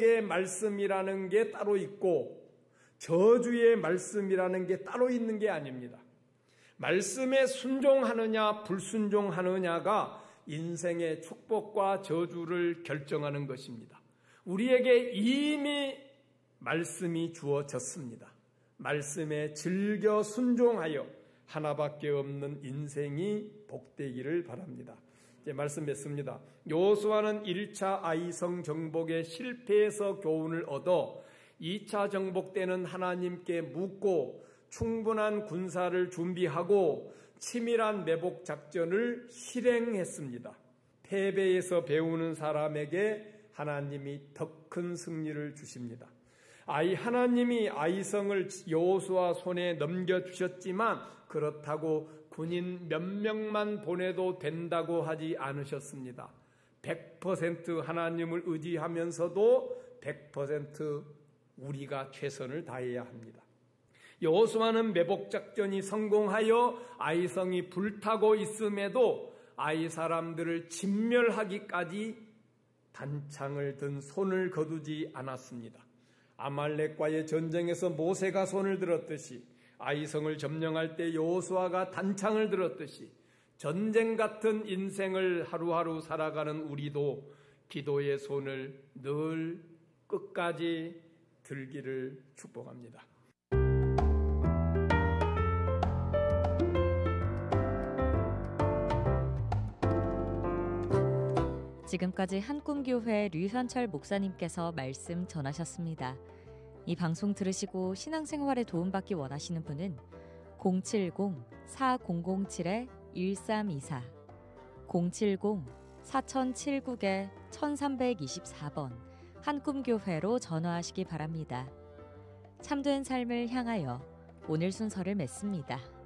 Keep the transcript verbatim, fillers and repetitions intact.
축복의 말씀이라는 게 따로 있고 저주의 말씀이라는 게 따로 있는 게 아닙니다. 말씀에 순종하느냐 불순종하느냐가 인생의 축복과 저주를 결정하는 것입니다. 우리에게 이미 말씀이 주어졌습니다. 말씀에 즐겨 순종하여 하나밖에 없는 인생이 복되기를 바랍니다. 이제 말씀 맺습니다. 여호수아는 일 차 아이성 정복의 실패에서 교훈을 얻어 이 차 정복 때는 하나님께 묻고 충분한 군사를 준비하고 치밀한 매복 작전을 실행했습니다. 패배에서 배우는 사람에게 하나님이 더 큰 승리를 주십니다. 아이 하나님이 아이성을 여호수아 손에 넘겨주셨지만 그렇다고 군인 몇 명만 보내도 된다고 하지 않으셨습니다. 백 퍼센트 하나님을 의지하면서도 백 퍼센트 우리가 최선을 다해야 합니다. 여호수아는 매복작전이 성공하여 아이성이 불타고 있음에도 아이 사람들을 진멸하기까지 단창을 든 손을 거두지 않았습니다. 아말렉과의 전쟁에서 모세가 손을 들었듯이 아이성을 점령할 때 여호수아가 단창을 들었듯이 전쟁 같은 인생을 하루하루 살아가는 우리도 기도의 손을 늘 끝까지 들기를 축복합니다. 지금까지 한꿈교회 류현철 목사님께서 말씀 전하셨습니다. 이 방송 들으시고 신앙생활에 도움받기 원하시는 분은 공칠공 사공공칠 일삼이사 공칠공 사공공칠 천삼백이십사 번 한꿈교회로 전화하시기 바랍니다. 참된 삶을 향하여 오늘 순서를 맺습니다.